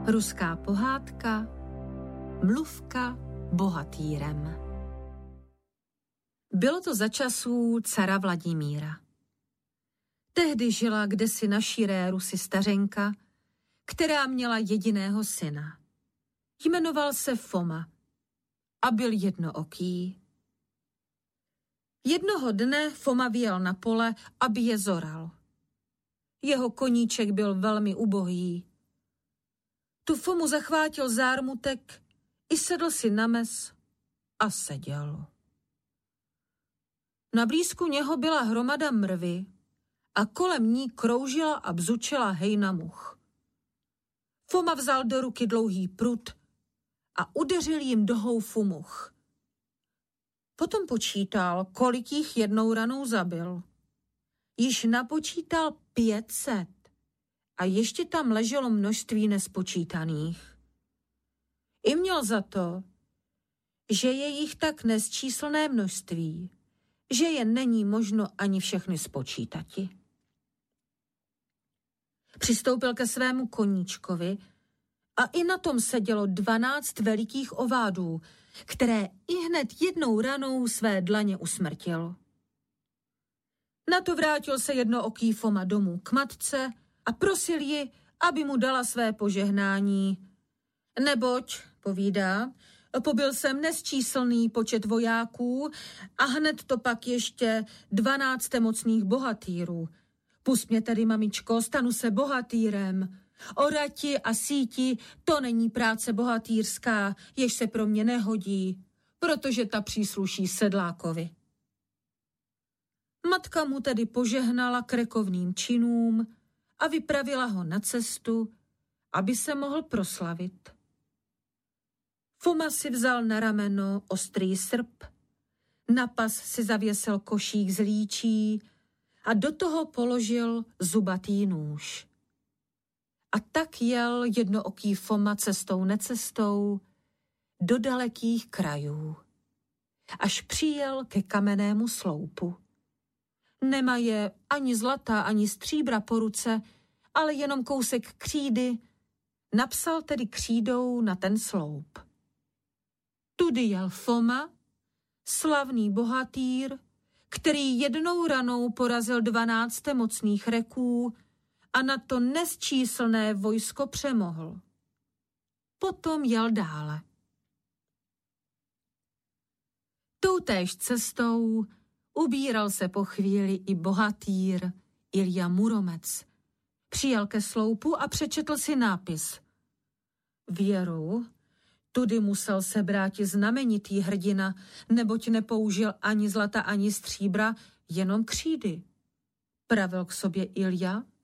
Ruská pohádka Mluvka bohatýrem. Bylo to za časů cara Vladimíra. Tehdy žila kdesi na širé Rusi stařenka, která měla jediného syna. Jmenoval se Foma a byl jednooký. Jednoho dne Foma vyjel na pole, aby je zoral. Jeho koníček byl velmi ubohý. Tu Fomu zachvátil zármutek, i sedl si na mez a seděl. Na blízku něho byla hromada mrvy a kolem ní kroužila a bzučela hejna much. Foma vzal do ruky dlouhý prut a udeřil jim do houfu much. Potom počítal, kolik jich jednou ranou zabil. Již napočítal 500 a ještě tam leželo množství nespočítaných. I měl za to, že je jich tak nesčíslné množství, že je není možno ani všechny spočítati. Přistoupil ke svému koníčkovi a i na tom sedělo 12 velikých ovádů, které ihned jednou ranou své dlaně usmrtil. Na to vrátil se jednooký Foma domů k matce a prosil ji, aby mu dala své požehnání. Neboť, povídá, pobyl jsem nesčíslný počet vojáků a hned to pak ještě 12 mocných bohatýrů. Pust mě tedy, mamičko, stanu se bohatýrem. Orati a síti, to není práce bohatýrská, jež se pro mě nehodí, protože ta přísluší sedlákovi. Matka mu tedy požehnala k rekovným činům a vypravila ho na cestu, aby se mohl proslavit. Foma si vzal na rameno ostrý srp, na pas si zavěsil košík z líčí a do toho položil zubatý nůž. A tak jel jednooký Foma cestou necestou do dalekých krajů, až přijel ke kamennému sloupu. Nemaje ani zlata, ani stříbra po ruce, ale jenom kousek křídy, napsal tedy křídou na ten sloup. Tudy jel Foma, slavný bohatýr, který jednou ranou porazil 12 mocných reků a na to nesčíslné vojsko přemohl. Potom jel dále. Toutéž cestou ubíral se po chvíli i bohatýr Ilja Muromec. Přijel ke sloupu a přečetl si nápis. Věru, tudy musel sebráti znamenitý hrdina, neboť nepoužil ani zlata, ani stříbra, jenom křídy. Pravil k sobě Ilja